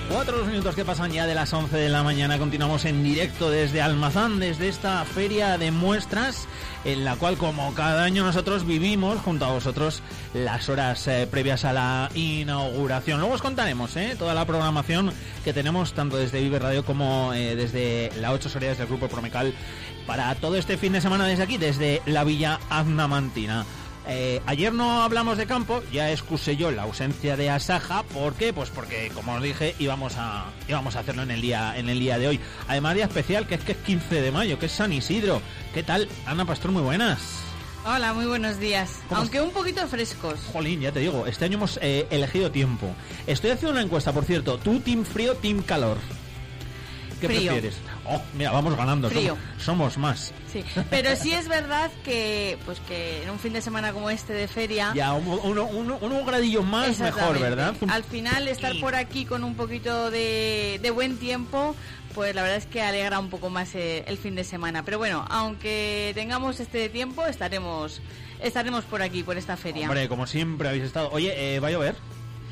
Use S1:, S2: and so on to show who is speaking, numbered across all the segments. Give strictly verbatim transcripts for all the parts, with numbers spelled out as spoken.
S1: Cuatro minutos que pasan ya de las once de la mañana. Continuamos en directo desde Almazán, desde esta feria de muestras, en la cual, como cada año, nosotros vivimos junto a vosotros las horas eh, previas a la inauguración. Luego os contaremos eh, toda la programación que tenemos tanto desde Vive Radio como eh, desde la ocho Soria, del Grupo Promecal, para todo este fin de semana desde aquí, desde la Villa Aznamantina. Eh, ayer no hablamos de campo, ya excusé yo la ausencia de Asaja. ¿Por qué? Pues porque, como os dije, íbamos a íbamos a hacerlo en el día en el día de hoy. Además, día especial, que es que es quince de mayo, que es San Isidro. ¿Qué tal, Ana Pastor? Muy buenas.
S2: Hola, muy buenos días. Aunque
S1: es?
S2: un poquito frescos.
S1: Jolín, ya te digo, este año hemos eh, elegido tiempo. Estoy haciendo una encuesta, por cierto. ¿Tú team frío, team calor? ¿Qué
S2: frío.
S1: prefieres? Oh, mira, vamos ganando.
S2: Frío.
S1: Somos, somos más.
S2: Sí, pero sí es verdad que pues que en un fin de semana como este de feria...
S1: Ya, un, uno, uno, un gradillo más mejor, ¿verdad?
S2: Al final, estar por aquí con un poquito de, de buen tiempo, pues la verdad es que alegra un poco más eh, el fin de semana. Pero bueno, aunque tengamos este tiempo, estaremos estaremos por aquí, por esta feria.
S1: Hombre, como siempre habéis estado... Oye, eh, ¿va a llover?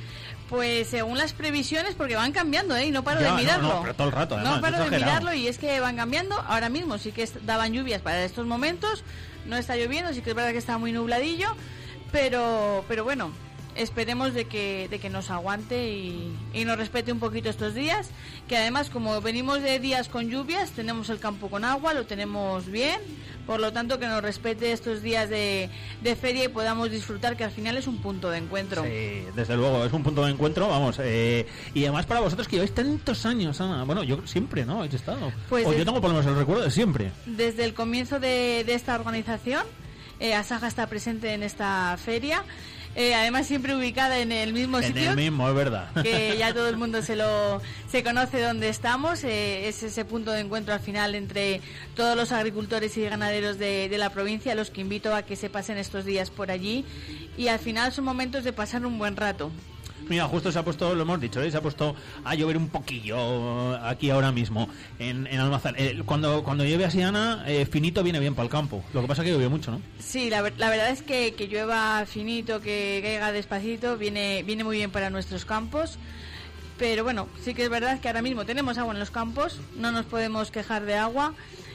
S2: Pues según las previsiones, porque van cambiando, ¿eh? Y no paro
S1: ya,
S2: de mirarlo.
S1: No, no, pero todo el rato, además,
S2: no paro de
S1: exagerado.
S2: mirarlo y es que van cambiando. Ahora mismo sí que daban lluvias para estos momentos. No está lloviendo, sí que es verdad que está muy nubladillo. Pero pero bueno, esperemos de que de que nos aguante y, y nos respete un poquito estos días. Que además, como venimos de días con lluvias, tenemos el campo con agua, lo tenemos bien. Por lo tanto, que nos respete estos días de, de feria y podamos disfrutar, que al final es un punto de encuentro.
S1: Sí, desde luego, es un punto de encuentro, vamos. Eh, y además para vosotros que lleváis tantos años, Ana. Bueno, yo siempre, ¿no? Habéis estado.
S2: Pues
S1: o
S2: des-
S1: yo tengo por lo menos el recuerdo de siempre.
S2: Desde el comienzo de, de esta organización, eh, Asaja está presente en esta feria. Eh, además siempre ubicada en el mismo
S1: En
S2: sitio,
S1: el mismo, es verdad.
S2: que ya todo el mundo se lo se conoce dónde estamos. Eh, es ese punto de encuentro al final entre todos los agricultores y ganaderos de, de la provincia, los que invito a que se pasen estos días por allí, y al final son momentos de pasar un buen rato.
S1: Mira, justo se ha puesto, lo hemos dicho, ¿eh? Se ha puesto a llover un poquillo aquí ahora mismo en, en Almazán. Eh, cuando cuando llueve así, Ana, eh, finito viene bien para el campo. Lo que pasa es que llovió mucho, ¿no?
S2: Sí, la, ver- la verdad es que, que llueva finito, que caiga despacito, viene viene muy bien para nuestros campos. Pero bueno, sí que es verdad que ahora mismo tenemos agua en los campos, no nos podemos quejar de agua.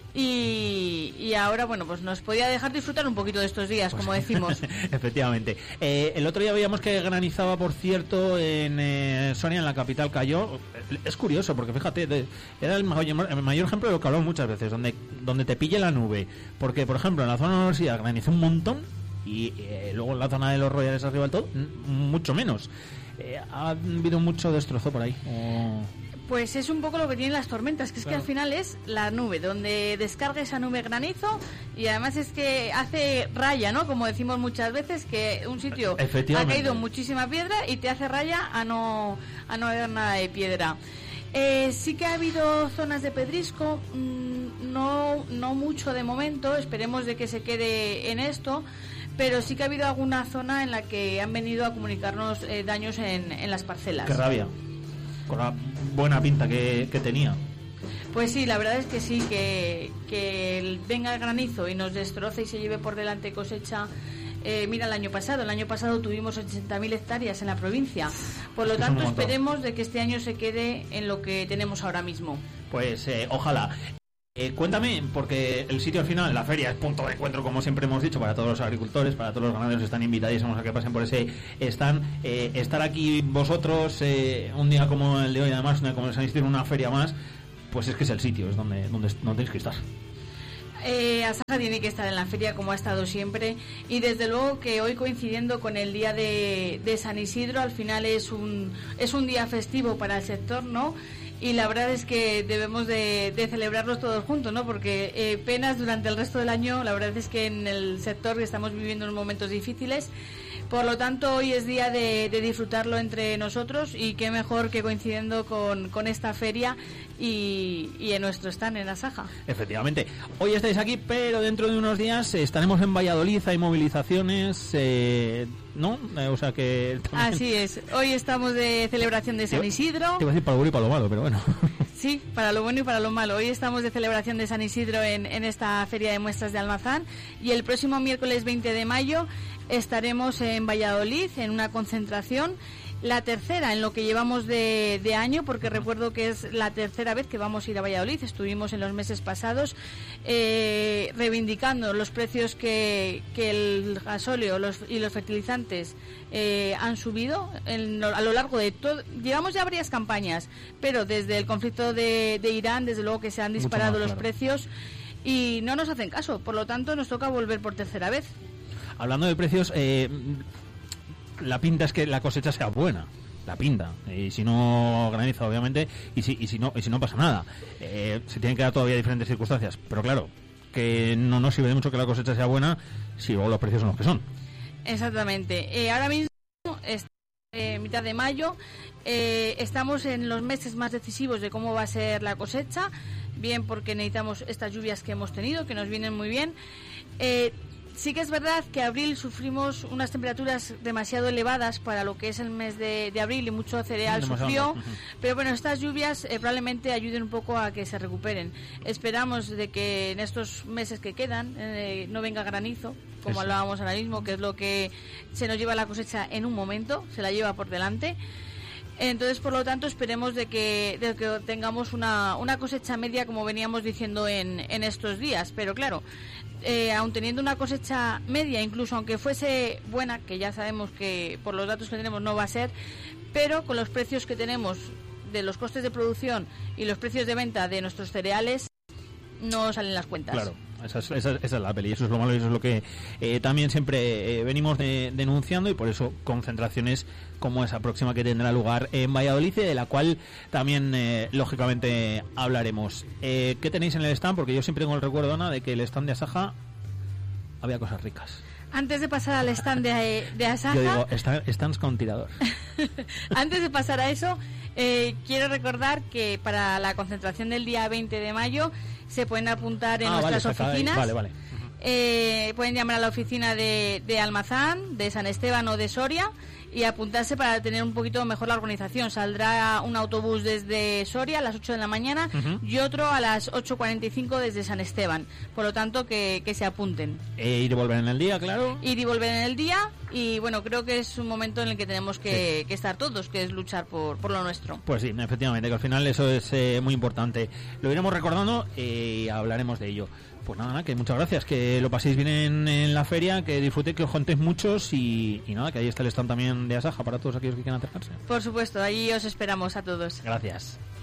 S2: Y, y ahora, bueno, pues nos podía dejar disfrutar un poquito de estos días,
S1: Pues,
S2: como decimos.
S1: Efectivamente. Eh, el otro día veíamos que granizaba, por cierto, en eh, Soria, en la capital, cayó. Es curioso, porque fíjate, de- era el mayor, el mayor ejemplo de lo que hablamos muchas veces, donde, donde te pille la nube. Porque, por ejemplo, en la zona de la universidad granizó un montón y eh, luego en la zona de los Royales arriba del todo, n- mucho menos. Eh, ¿Ha habido mucho destrozo por ahí? O...
S2: Pues es un poco lo que tienen las tormentas, que es
S1: Claro.
S2: que al final es la nube, donde descarga esa nube granizo, y además es que hace raya, ¿no? Como decimos muchas veces, que un sitio ha
S1: Efectivamente.
S2: caído muchísima piedra y te hace raya a no, a no haber nada de piedra. Eh, sí que ha habido zonas de pedrisco, mmm, no, no mucho de momento, esperemos de que se quede en esto, pero sí que ha habido alguna zona en la que han venido a comunicarnos eh, daños en, en las parcelas.
S1: Qué rabia. Con la buena pinta que, que tenía.
S2: Pues sí, la verdad es que sí, que, que el- venga el granizo y nos destroce y se lleve por delante cosecha. Eh, mira, el año pasado, el año pasado tuvimos ochenta mil hectáreas en la provincia. Por lo
S1: Es un
S2: tanto,
S1: montón.
S2: esperemos de que este año se quede en lo que tenemos ahora mismo.
S1: Pues eh, ojalá. Eh, cuéntame, porque el sitio al final, la feria, es punto de encuentro, como siempre hemos dicho, para todos los agricultores, para todos los ganaderos, están invitadísimos a que pasen por ese stand. Eh, estar aquí vosotros eh, un día como el de hoy, además, una, como el San Isidro, una feria más, pues es que es el sitio, es donde, donde, donde tenéis que estar.
S2: Eh, Asaja tiene que estar en la feria como ha estado siempre, y desde luego que hoy, coincidiendo con el día de, de San Isidro, al final es un, es un día festivo para el sector, ¿no? Y la verdad es que debemos de, de celebrarlos todos juntos, ¿no? Porque eh, penas durante el resto del año, la verdad es que en el sector estamos viviendo unos momentos difíciles. Por lo tanto, hoy es día de, de disfrutarlo entre nosotros, y qué mejor que coincidiendo con, con esta feria y, y en nuestro stand en Asaja.
S1: Efectivamente. Hoy estáis aquí, pero dentro de unos días estaremos en Valladolid, hay movilizaciones, eh, ¿no? Eh, o sea que... también-
S2: Así es. Hoy estamos de celebración de San
S1: Yo-
S2: Isidro.
S1: Te iba a decir para lo bueno y para lo malo, pero bueno.
S2: Sí, para lo bueno y para lo malo. Hoy estamos de celebración de San Isidro en, en esta Feria de Muestras de Almazán, y el próximo miércoles veinte de mayo estaremos en Valladolid en una concentración, la tercera en lo que llevamos de, de año, porque recuerdo que es la tercera vez que vamos a ir a Valladolid. Estuvimos en los meses pasados eh, reivindicando los precios que, que el gasóleo los, y los fertilizantes eh, han subido en, a lo largo de todo. Llevamos ya varias campañas, pero desde el conflicto de, de Irán, desde luego que se han disparado más, los claro. precios y no nos hacen caso. Por lo tanto, nos toca volver por tercera vez.
S1: Hablando de precios, eh, la pinta es que la cosecha sea buena, la pinta, y si no graniza obviamente, y si, y si no y si no pasa nada, eh, se tienen que dar todavía diferentes circunstancias, pero claro, que no nos sirve de mucho que la cosecha sea buena si luego los precios son los que son.
S2: Exactamente. Eh, ahora mismo es eh, mitad de mayo, eh, estamos en los meses más decisivos de cómo va a ser la cosecha, bien porque necesitamos estas lluvias que hemos tenido, que nos vienen muy bien. Eh, Sí que es verdad que abril sufrimos unas temperaturas demasiado elevadas para lo que es el mes de, de abril y mucho cereal demasiado sufrió, uh-huh. pero bueno, estas lluvias eh, probablemente ayuden un poco a que se recuperen. Esperamos de que en estos meses que quedan eh, no venga granizo, como Eso. hablábamos ahora mismo, que es lo que se nos lleva la cosecha en un momento, se la lleva por delante. Entonces, por lo tanto, esperemos de que, de que tengamos una, una cosecha media, como veníamos diciendo en, en estos días. Pero claro, eh, aun teniendo una cosecha media, incluso aunque fuese buena, que ya sabemos que por los datos que tenemos no va a ser, pero con los precios que tenemos de los costes de producción y los precios de venta de nuestros cereales, no salen las cuentas.
S1: Claro. Esa es, esa, esa es la peli, eso es lo malo y eso es lo que eh, también siempre eh, venimos de, denunciando, y por eso concentraciones como esa próxima que tendrá lugar en Valladolid, de la cual también eh, lógicamente hablaremos. Eh, ¿Qué tenéis en el stand? Porque yo siempre tengo el recuerdo, Ana, de que el stand de Asaja había cosas ricas.
S2: Antes de pasar al stand de, de Asaja...
S1: Yo digo, stand, stands con tirador.
S2: Antes de pasar a eso, eh, quiero recordar que para la concentración del día veinte de mayo se pueden apuntar en ah, nuestras
S1: vale,
S2: oficinas.
S1: Vale, vale. Uh-huh.
S2: Eh, pueden llamar a la oficina de, de Almazán, de San Esteban o de Soria y apuntarse para tener un poquito mejor la organización. Saldrá un autobús desde Soria a las ocho de la mañana uh-huh. y otro a las ocho cuarenta y cinco desde San Esteban. Por lo tanto, que, que se apunten.
S1: E ir y volver en el día, claro.
S2: Ir y volver en el día, y bueno, creo que es un momento en el que tenemos que, sí. que estar todos, que es luchar por, por lo nuestro.
S1: Pues sí, efectivamente, que al final eso es eh, muy importante. Lo iremos recordando y hablaremos de ello. Pues nada, nada, que muchas gracias, que lo paséis bien en, en la feria, que disfrutéis, que os juntéis muchos y, y nada, que ahí está el stand también de Asaja para todos aquellos que quieran acercarse.
S2: Por supuesto, ahí os esperamos a todos.
S1: Gracias.